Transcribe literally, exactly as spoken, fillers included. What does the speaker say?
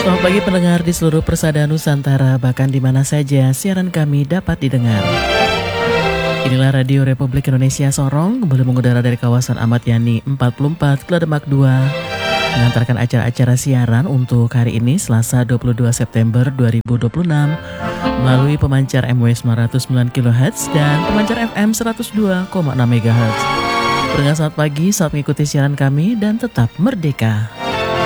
Selamat pagi pendengar di seluruh persada Nusantara, bahkan di mana saja siaran kami dapat didengar. Inilah Radio Republik Indonesia Sorong, kembali mengudara dari kawasan Ahmad Yani empat puluh empat, Kledemak dua, mengantarkan acara-acara siaran untuk hari ini Selasa dua puluh dua September dua ribu dua puluh enam melalui pemancar M W sembilan ratus sembilan kilohertz dan pemancar F M seratus dua koma enam megahertz. Pendengar selamat pagi, saat mengikuti siaran kami dan tetap merdeka.